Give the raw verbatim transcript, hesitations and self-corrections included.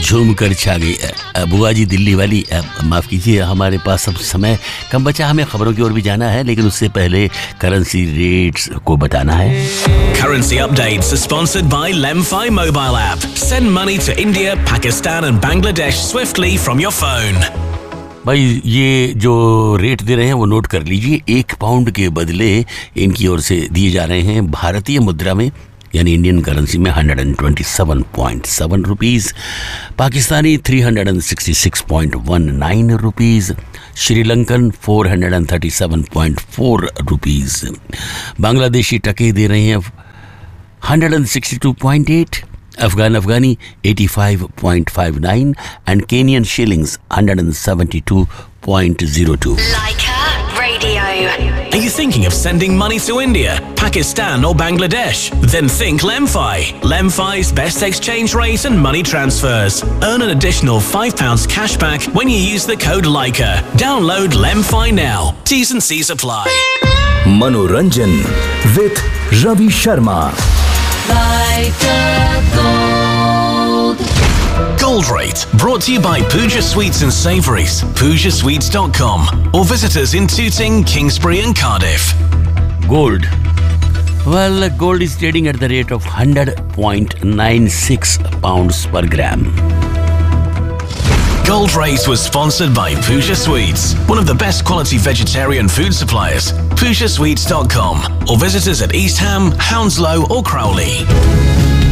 झूम कर छा गई। बुआ जी दिल्ली वाली, माफ़ कीजिए हमारे पास अब समय कम बचा, हमें खबरों की ओर भी जाना है, लेकिन उससे पहले करेंसी रेट्स को बताना है। Currency updates are sponsored by Lemfi mobile app. Send money to India, Pakistan and Bangladesh swiftly from your phone. भाई ये जो रेट दे रहे हैं वो नोट कर लीजिए। एक पाउंड के बदले इनकी ओर से दिए जा रहे हैं भारतीय मुद्रा में, यानी इंडियन करेंसी में एक सौ सत्ताईस पॉइंट सात रुपीस, पाकिस्तानी तीन सौ छियासठ पॉइंट उन्नीस रुपीस, श्रीलंकन चार सौ सैंतीस पॉइंट चार रुपीस, बांग्लादेशी टके दे रहे हैं एक सौ बासठ पॉइंट आठ, अफगान अफगानी पचासी पॉइंट उनसठ and Kenyan shillings one hundred seventy-two point zero two. Leica Radio. Are you thinking of sending money to India, Pakistan or Bangladesh? Then think Lemfi. Lemfi's best exchange rate and money transfers. Earn an additional five pounds cash back when you use the code Leica. Download Lemfi now. T's and C's apply. Manoranjan with Ravi Sharma. Gold Rate, brought to you by Pooja Sweets and Savouries, pooja sweets dot com, or visit us in Tooting, Kingsbury and Cardiff. Gold. Well, gold is trading at the rate of one hundred point nine six pounds per gram. Gold Rate was sponsored by Pooja Sweets, one of the best quality vegetarian food suppliers. pooja sweets dot com, or visit us at East Ham, Hounslow or Crowley.